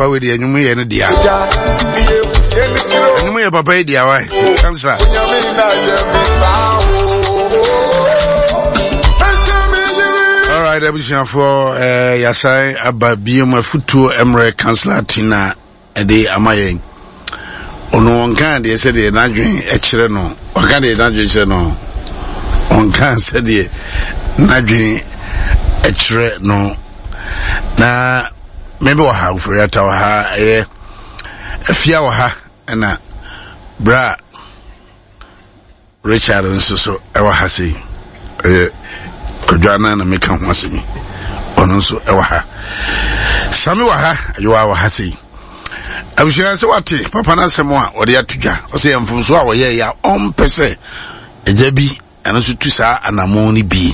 papa we dey anyumu ye ne dia anyumu ye papa e dia why cancel all right everything for yasai ababium afutuo emre councillor tina ede amayen ono onkan de se de nadwen e kire no onkan de nadwen kire no onkan se de nadwen e kire no na maybe wa ha for yata wa ha afia wa ha na bra Richard nso e wa ha sei kodwana na meka ho asemi ono nso e wa ha sami wa ha yo wa ha sei abushira se wate papa na semo a ode atudwa o se yemfumso a wo ye ya ompese ejabi anaso tu saa anamoni bi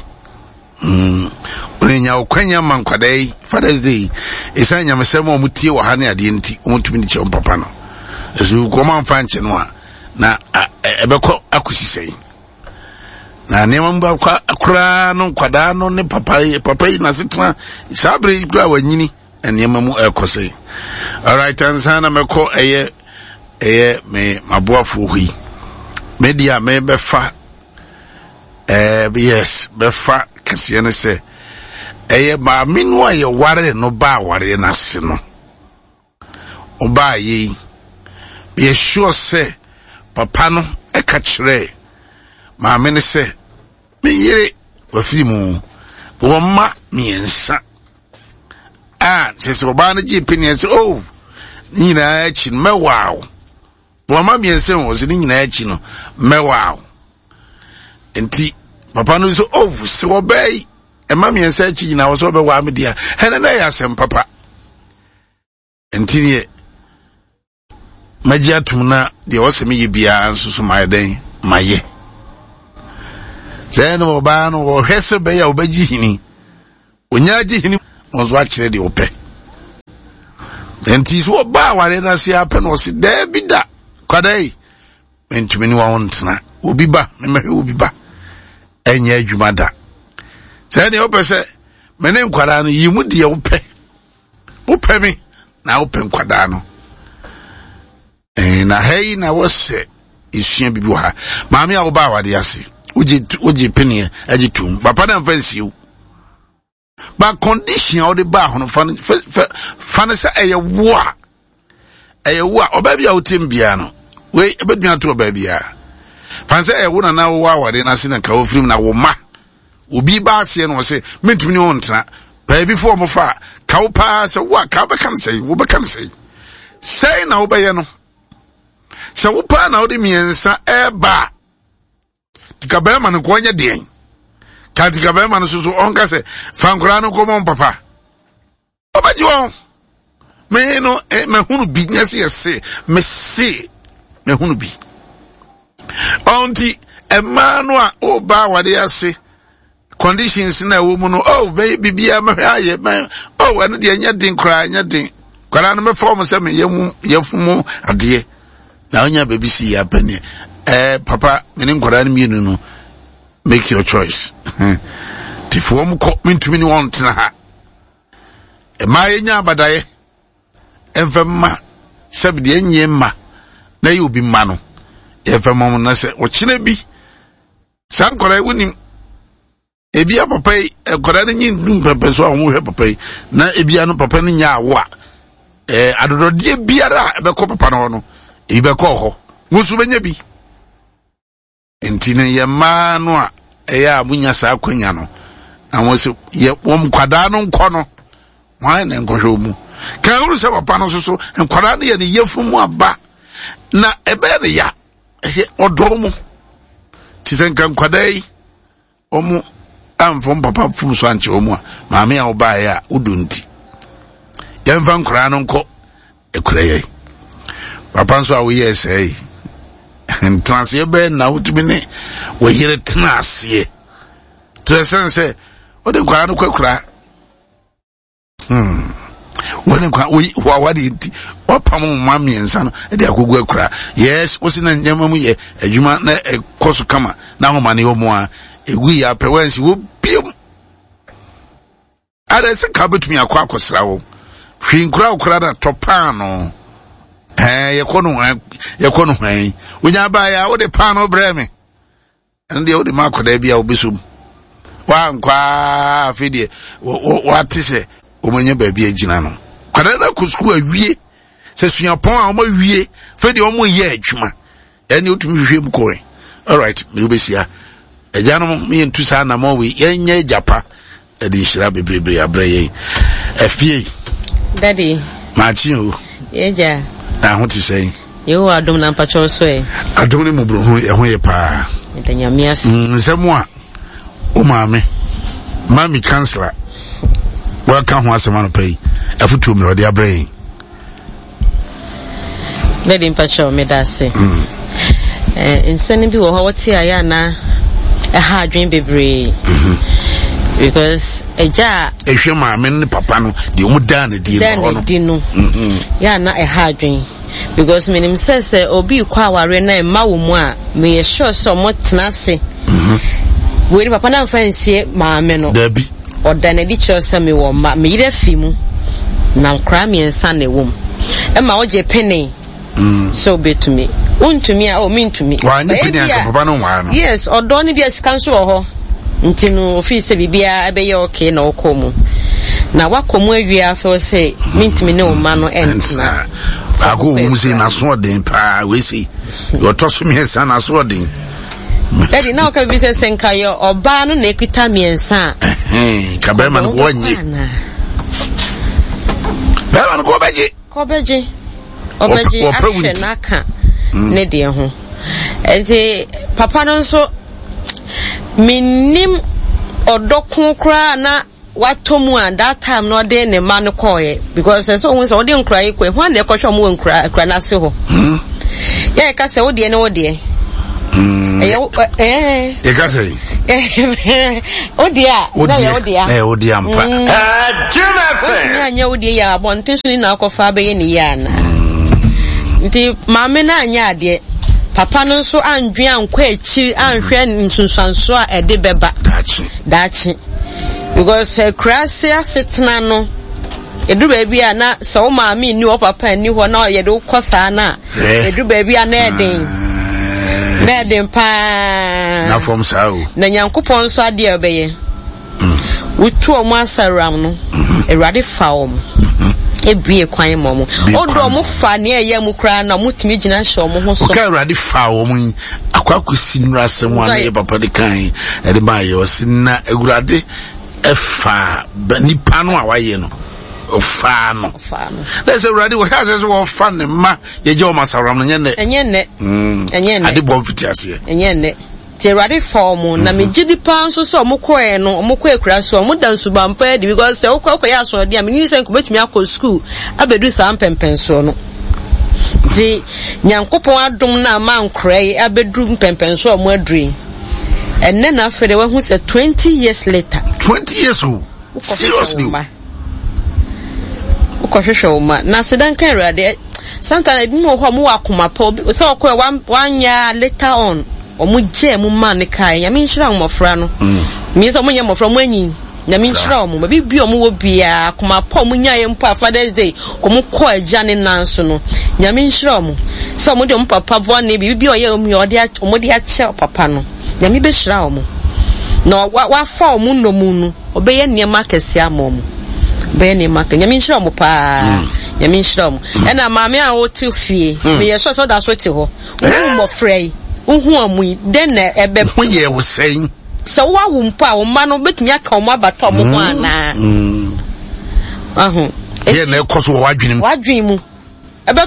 Nya okwanya mankwadai Father's Day esanya mesemo omutie wa ha ne ade nti omutumi ni che papa no ezu ko manfa nche no a na ebekọ akusisei na nema mba kwa akura no kwada no ne papa na setra sabre kura wanyini enema mu ekosei. All right, ansana meko eye me maboafo hui media me befa yes befa kase ne se ma minu aye ware no ba ware na se no oba yi be sure say papa no e ka kire ma me ne se me yire wa fimu wo ma miensa se oba na ji pini se oh nyina achi mewaw wo ma miensa wo se nyina achi no mewaw enti papa no so oh se obey e ma miensa achi nyina wo so be wa me dia hene na ya sem papa enti ne magia tumna de wo se me yibia nso so ma den maye se no oba no wo hese be ya obaji hini onya ji hini ozo akire de ope enti so ba ware na se ape no se da bida kwadai mentumi ni wa wontena obi ba me obi ba enya adwuma da se ne ope se mene nkwara no yimu de ope mi na ope nkwada no na hei na wose isua bibi wa maami a oba wade ase oji penie agitum papa na fancy u ba condition o de ba hono fan se eye wo oba bia otim bia no we ebedua to oba bia fan se eye wo na wo wade na se na ka ofrim na wo ma obi ba ase no se mentumi ni wontena ba before mo fa ka wo pa se wo ka be kan sei wo be kan sei sei na wo be ye no se wo pa na wo de miensa eba tikabema man ko nya den ka tikabema no so onka se fankura no ko mon papa obaji won me no me hunu bi nyase yese me se me hunu bi onti emanu a oba wade ase conditions na wo mu no oh baby bia me aye man oh eno de nya den kra nya den kwara no me form se me yefumu ade na onya baby si ya pani papa meni nkwara ni mienu no make your choice tifo mu ko mentumi ni won tena ha ma yenya abadaye emfema sabide enye ma na yi obi ma no emfema mu na se o kine bi san nkwara wonim ebi papa nkwara ni nyin dum papa so ahun hwe papa na ebi anu papa ni nya awo adododie biara be ko papa no ebi be ko ho wosu benya bi entine ye ma no a eya abunya sa akwanya no anwose ye wom kwada no nko no wan na nkohwe mu kan uru se papa no so nkwada ne ye ne yefumu aba na ebe ne ya odomu tisenka nkwada yi omu amfom papa fum so anche omu a maame a oba ya udunti yemfa nkwada no nko ekura ye papa so a wo ye sei transie be na utumi ne wo yire tnasie tresense o de kwara no kwakura woni kwa wo wadi nti opam ma miensa no e de akogu akura yes wo sina nyama mu ye adwuma na ekoso kama na homa ne omu a egu ya pewensi wo biom ada se kabetumi akwa akosra wo hwin kura na topano yekono hwan wonya ba ya wo de pano breme ande wo de makoda bia obisum wa nkwa afidie wa tise o manye ba bia gina no kwada na kusku awie se suapon a o ma wie fedi o mo ye adwuma ene otumi hwehwe mu koe all right me besia ejanom me ntusa na mo we yenye japa edi shira bebrebe abraye afie daddy machi o eja ho ti sei yo adom na mpacho so e adom ni mubro ho e ho ye pa ntanyamias nsemu a o maame mami counselor welcome ho asema no pay afutu mi odi abraye daddy mpacho me dase insani bi wo ho woti aya na ha adwen bebre because eja ehwe maame ne papa no de omu dan na di no ya na ha adwen because minim say obi kwa aware na ma wo mu a me sure so mo tenase we ni papa na fancy maame no dabi oda na di chose me wo ma me yire fi mu na nkra me ensa na wo mu e ma wo je penny so betumi untumi a o mintumi wa nyi pini anka papa no wa no yes odo ni bia sika nso ho nti no office bibia ebe ye okay na okomu na wakomu awia fe say mintumi ne o ma no entina ako musi na so den pa we see your toss me ensa na so den daddy na o ka bi say nka yo oba no na ekuta me ensa ka be man wonye be man ko beje obeji ahwe naka ne de ho enti papa no so minim odokun kra na watomu and that time no de ne man koye because so won so de nkra ikwe ho na ekwohwe mo nkra na se ho ya ka se wo de ne wo de e ka se o dia na ya o dia o dia mpa jumefe nya nya o dia ya abonte so ni na akofa be ye ni ya na nti maame na anya ade papa no so andwe ankwa echi anhwe nsunsanso a ede beba dachi because krase asetena no edu ba bia na so maame ni o papa ni ho na ye de kosa na edu ba bia na eden pa na form sao na nyankopon so ade obeye wutu o mu asaram no erade fa o mu ebie kwan momo odo mo fa ne eye mu kra na mutumi gina hye o mo ho so o ka erade fa o mu akwakosi nrasem wan ye papa de kan e de ba ye o sinna egurade efa nipa no a waye no o fa no let's say erade we has so fa ne ma ye je o masaram no enye ne ade bo fitiase enye ne ti erade fa o mu na me gidi pa nso so mo koe no mo koe kra so mo dan suba mpa di because se okwa ya so dia me ni se nkobetumi akọ school abedu sa mpempen so no di nyankopon adom na ma nkrai abedu mpempen so mo adri enne na afede we hu se 20 years later 20 years old seriously ukohwehwe ma na sedan kan erade sometimes ebi mo ho mo wakoma pa se okwa one year later on omu je mu ma ne kai ya minhira mmofra no mi so munye mmofra mu anyi ya minhira omu ba bi omu wo bia kuma pa omu nya ye mpa Father's Day omu ko agya ne nanso no ya minhira omu so omu de omu papa vo na bi oye omu ode omu de ache papa no ya mi be hira omu no wa fa omu no mu no obeye niema kese amomu be niema ka ya minhira omu pa ya minhira omu na maame a wo ti fie me ye so da so ti ho omu mmofra yi uhu amu den na ebe ye wo sen so wa wo mpa wo ma no betumi aka wo abata mo ho ana ye na ekoso wadwene mu ebe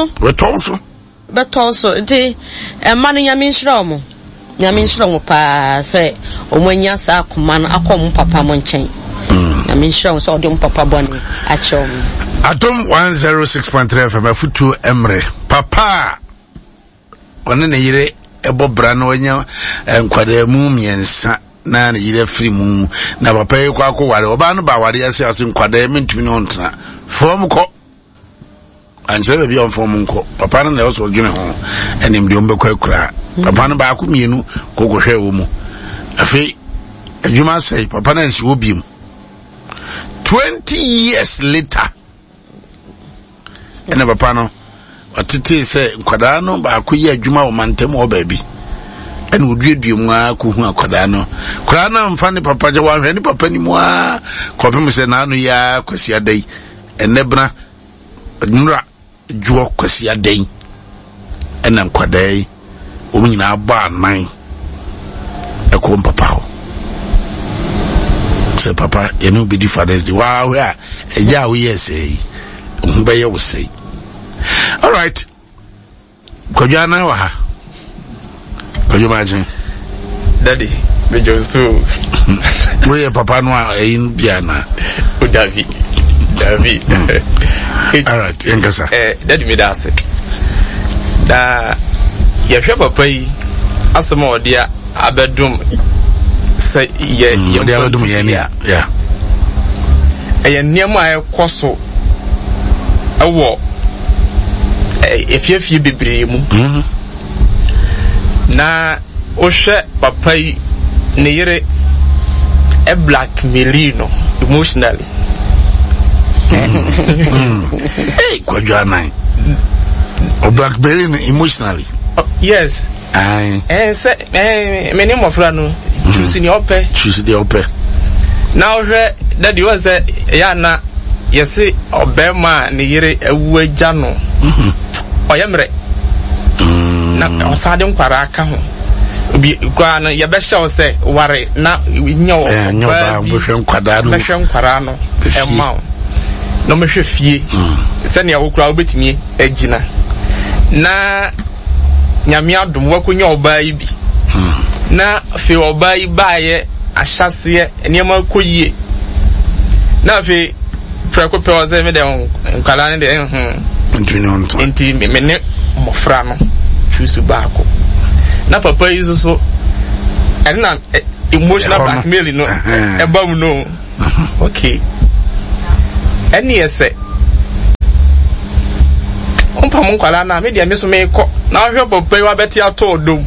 to so de ma no nyame nhira mo pa se omanya sa akoma no akom papa mo nchen nyame nhira mo so de mo papa bone achom Atom 106.3 FM afutu emre papa one ne yire ebo bra no nya nkwada mu miensa na ne yire firi mu na papa yi kwa ko ware oba no ba ware ase nkwada mentumi no ntena fom ko anjere bi on fom nko papa no na oso dwene ho enim de ombe kwa kura papa no ba ko mienu kokohwe wo mu afi adwuma sei papa na nsi wo biem 20 years later ene papa no otete se nkwadaa no ba akoyi adwuma wo mantem wo baabi ene oduedue mu akohu akwadaa no kura na mfa ne papa je wa hwe ne papa ni mu a kopem se na no ya kwasi adai ene bra nura juo kwasi adai ene nkwadaa o nyina ba nan ekom papa ho se papa enu be di Father's Day wa we eja we say be ye we say. All right, kojana wa ha kojo imagine daddy me just so we papa no in biana o David all right enkasa daddy me da say da ya hwe papa yi asema odia abedum say ye odia abedum ye ne ya niam a ekoso awo efiefie bebre mu na o hwe papa yi ne yere e blackmailino emotionally hey kojana o blackmailing emotionally yes say me ni mofra no choose the ope now hwe daddy was ya na yesi obema ne yere ewu agya no oyemre na osade nkwara aka ho obi kwa no ye be hye se ware na nyo ba hwe nkwada no hwe nkwara no emma no me hwe fie se ne awokura obetimi agina na nyame adom wakonya oba yi bi na fe oba yi baaye ahyase enema koyie na fe frako pe oze me de nkala ne de enti me ne mofra no chusu baako na papa yi so na emotional blackmail no eba mu no okay eni ese ompa mo nkala na me de me so me ko na hwe papa yi wa beti ato odom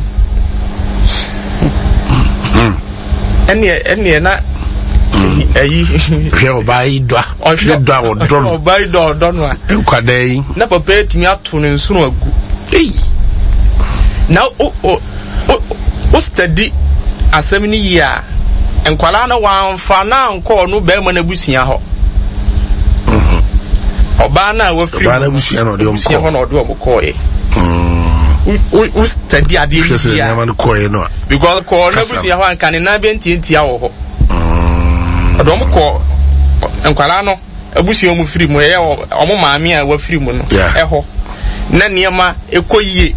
eni na ayi hwe obai dwa odon obai do odon wa nkwadai na papa etimi ato ne nsuru agu na o study asem ni ya enkwala na wanfa na nko no be ma na busia ho oba na wa free oba na busia no de omko we study ade ni ya because ko na busia ho anka ne na be ntientia wo ho adomko enkwala no abusia mu free mu ye omo maami a wa free mu no eho na niema ekoyie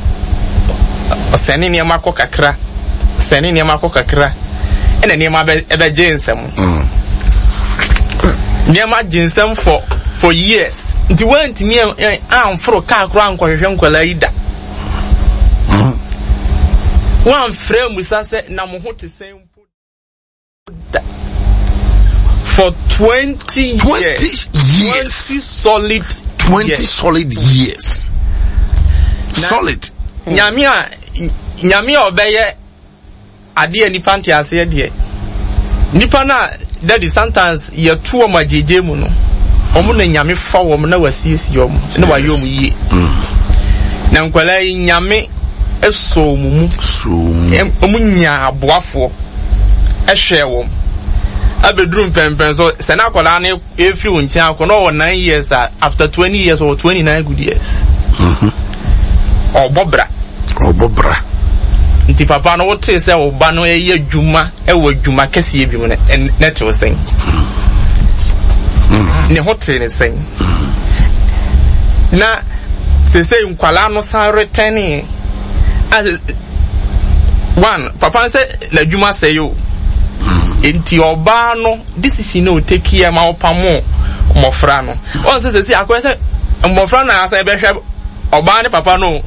osene niema kokakra sene niema kokakra ena niema ebe jinsem niema jinsem for years nti wanti mi amfro ka akro ankwahwehwe nkwala ida wan frame sase na mo ho te sen for 20 years 20 solid 20 solid years solid nyame obeye ade nipa ntiase de nipa na that is sometimes ye tuo majeje mu no omo na nyame fa wo na wasiesi omo na wayom yi na nkwala nyame eso mu omo nya aboafo ehwe wo abedrum pempen so se na akola na efri wontia akono 9 years after 20 years or 29 good years obobra nti papa no wote se oba no ye adwuma ewo adwuma kese bi mu na te wosen ne hotel ne sen na se nkwala no san returning as one papa se na adwuma se yo enti oba no decision no take care ma opamo mofra no on se akwa se mofra na asa be hwe oba ne papa no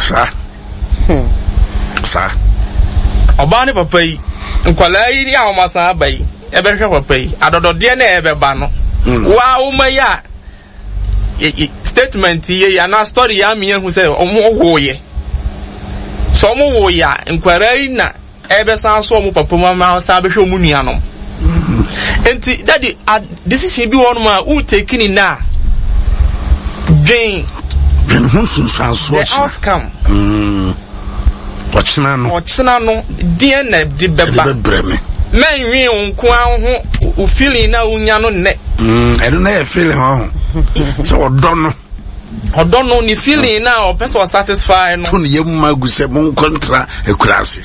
sa oba ne papa yi nkwala yi ri a masa abai ebe hwe papa yi adodode na ebe ba no wa umaya statement ye ya na story ya mi hu se omo woye so omo woya nkwala yi na ebe san so omo papa mama sa be hwe omu nuanom enti daddy decision bi won ma u take ni na Dream. Dream the outcome. What's no? Dear Neb de Beba. Men we on who feeling now unyano net. I don't have feeling so I don't know ni feeling now person satisfied to yema guse mon contra e kurase.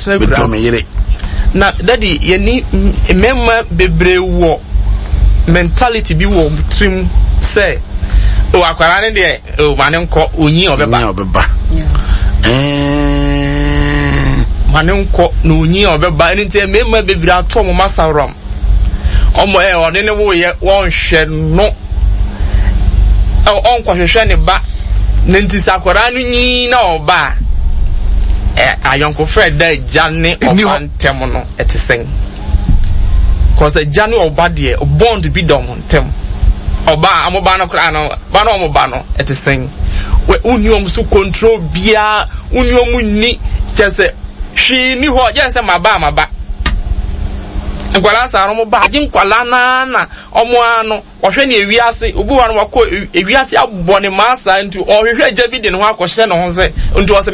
Na daddy ye ni memma bebre wo mentality bi wo trim say o akwara ne de o mane nko onyi obeba mane nko na onyi obeba nti memma bebre ato mo masaram omo one ne wo ye won hwe no on kwahwehwe ne ba nti sakwara no nyi na oba ayonko Fred da jane oba ntem no etesen cause jane oba de bond bi dom ntem oba amoba no kra no ba no omoba no etesen we uniom so control bia uniom ni chese hwi ni ho je se maba nkwala sa no ba agin kwala na omo ano ohwe ne ewiase obi wa no wakọ ewiase abone masa nti ohwehwe agya bi de ne ho akọhye ne ho se nti